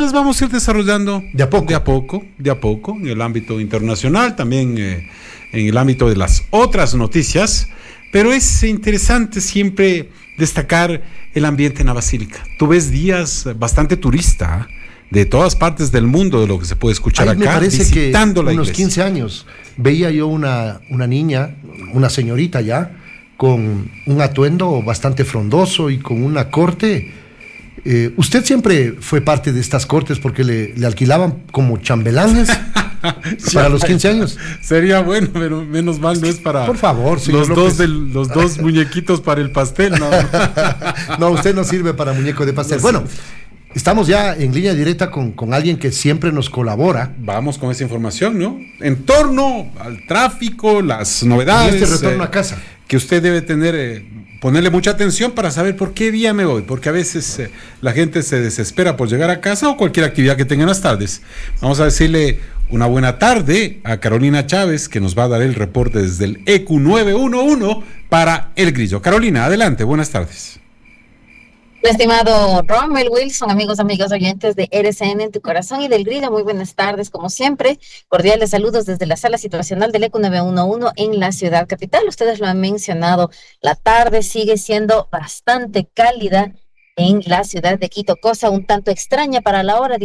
las vamos a ir desarrollando de a poco, en el ámbito internacional, también en el ámbito de las otras noticias, pero es interesante siempre destacar el ambiente en la Basílica. Tú ves días bastante turista, de todas partes del mundo, de lo que se puede escuchar acá, me parece visitando que la unos iglesia. 15 años veía yo una niña, una señorita ya, con un atuendo bastante frondoso y con una corte. ¿Usted siempre fue parte de estas cortes porque le alquilaban como chambelanes para los 15 años? Sería bueno, pero menos mal no es para... Por favor, señor los dos muñequitos para el pastel, ¿no? No, usted no sirve para muñeco de pastel. Bueno, estamos ya en línea directa con alguien que siempre nos colabora. Vamos con esa información, ¿no? En torno al tráfico, las novedades. Y este retorno a casa. Que usted debe tener, ponerle mucha atención para saber por qué día me voy, porque a veces la gente se desespera por llegar a casa o cualquier actividad que tenga en las tardes. Vamos a decirle una buena tarde a Carolina Chávez, que nos va a dar el reporte desde el EQ 911 para El Grillo. Carolina, adelante, buenas tardes. Estimado Rommel Wilson, amigos oyentes de RCN en tu corazón y del Grillo, muy buenas tardes, como siempre. Cordiales saludos desde la sala situacional del EQ 911 en la ciudad capital. Ustedes lo han mencionado, la tarde sigue siendo bastante cálida en la ciudad de Quito, cosa un tanto extraña para la hora,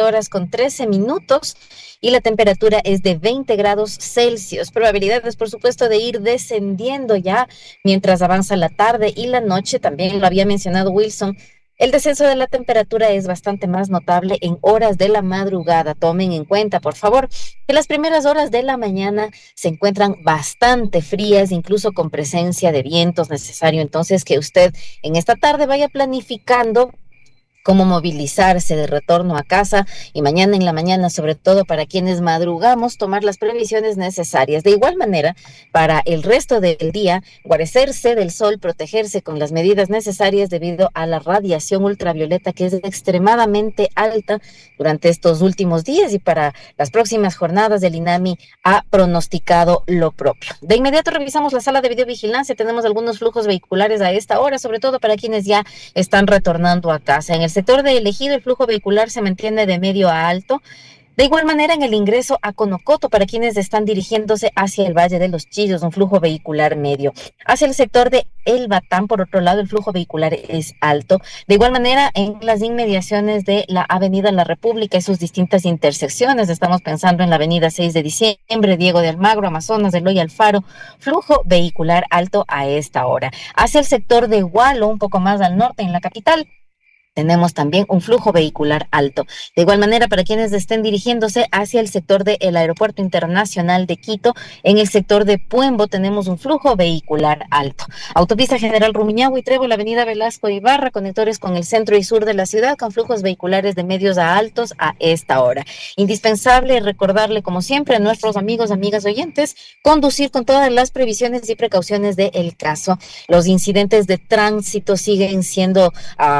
17:13, y la temperatura es de 20 grados Celsius. Probabilidades, por supuesto, de ir descendiendo ya mientras avanza la tarde y la noche. También lo había mencionado Wilson. El descenso de la temperatura es bastante más notable en horas de la madrugada. Tomen en cuenta, por favor, que las primeras horas de la mañana se encuentran bastante frías, incluso con presencia de vientos. Necesario entonces que usted en esta tarde vaya planificando cómo movilizarse de retorno a casa, y mañana en la mañana, sobre todo para quienes madrugamos, tomar las previsiones necesarias. De igual manera, para el resto del día, guarecerse del sol, protegerse con las medidas necesarias debido a la radiación ultravioleta, que es extremadamente alta durante estos últimos días, y para las próximas jornadas del INAMI ha pronosticado lo propio. De inmediato revisamos la sala de videovigilancia. Tenemos algunos flujos vehiculares a esta hora, sobre todo para quienes ya están retornando a casa. En el sector de Ejido, el flujo vehicular se mantiene de medio a alto. De igual manera, en el ingreso a Conocoto, para quienes están dirigiéndose hacia el Valle de los Chillos, un flujo vehicular medio. Hacia el sector de El Batán, por otro lado, el flujo vehicular es alto. De igual manera, en las inmediaciones de la Avenida La República y sus distintas intersecciones, estamos pensando en la Avenida 6 de Diciembre, Diego de Almagro, Amazonas, Eloy Alfaro, flujo vehicular alto a esta hora. Hacia el sector de Hualo, un poco más al norte, en la capital, tenemos también un flujo vehicular alto. De igual manera, para quienes estén dirigiéndose hacia el sector del Aeropuerto Internacional de Quito, en el sector de Puembo tenemos un flujo vehicular alto. Autopista General Rumiñahui, Trébol, Avenida Velasco Ibarra, conectores con el centro y sur de la ciudad, con flujos vehiculares de medios a altos a esta hora. Indispensable recordarle, como siempre, a nuestros amigos, amigas oyentes, conducir con todas las previsiones y precauciones del caso. Los incidentes de tránsito siguen siendo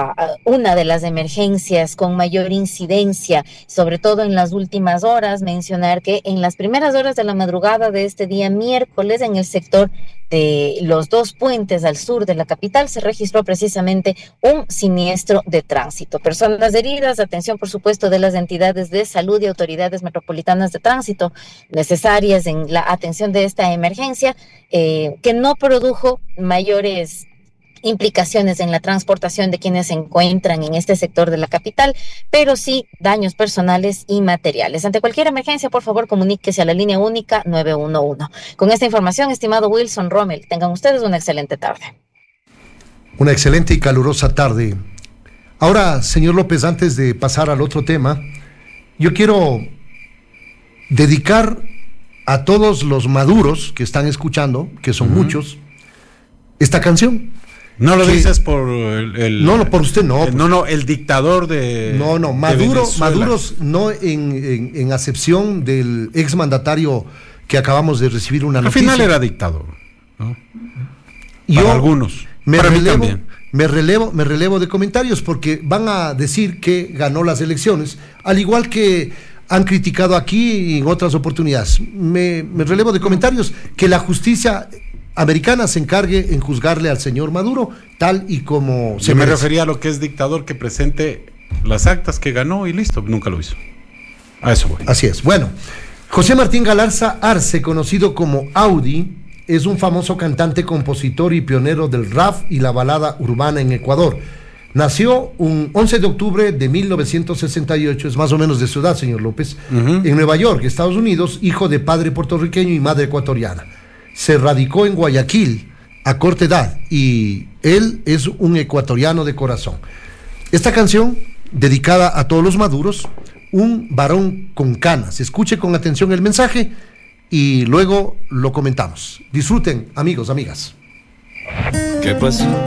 una de las emergencias con mayor incidencia, sobre todo en las últimas horas. Mencionar que en las primeras horas de la madrugada de este día miércoles, en el sector de los dos puentes al sur de la capital, se registró precisamente un siniestro de tránsito. Personas heridas, atención por supuesto de las entidades de salud y autoridades metropolitanas de tránsito necesarias en la atención de esta emergencia, que no produjo mayores implicaciones en la transportación de quienes se encuentran en este sector de la capital, pero sí daños personales y materiales. Ante cualquier emergencia, por favor, comuníquese a la línea única 911. Con esta información, estimado Wilson, Rommel, tengan ustedes una excelente tarde. Una excelente y calurosa tarde. Ahora, señor López, antes de pasar al otro tema, yo quiero dedicar a todos los maduros que están escuchando, que son muchos, esta canción. No lo dices por el no, por usted no. El dictador de Maduros no en acepción del exmandatario que acabamos de recibir una noticia. Al final era dictador, ¿no? Para algunos. Me relevo de comentarios porque van a decir que ganó las elecciones, al igual que han criticado aquí y en otras oportunidades. Me relevo de comentarios, que la justicia americana se encargue en juzgarle al señor Maduro tal y como se me merece. refería a lo que es dictador, que presente las actas que ganó y listo, nunca lo hizo. A eso voy. Así es. Bueno, José Martín Galarza Arce, conocido como Audi, es un famoso cantante, compositor y pionero del rap y la balada urbana en Ecuador. Nació un 11 de octubre de 1968, es más o menos de su edad, señor López, en Nueva York, Estados Unidos, hijo de padre puertorriqueño y madre ecuatoriana. Se radicó en Guayaquil a corta edad y él es un ecuatoriano de corazón. Esta canción, dedicada a todos los maduros, un varón con canas. Escuche con atención el mensaje y luego lo comentamos. Disfruten, amigos, amigas. ¿Qué pasó?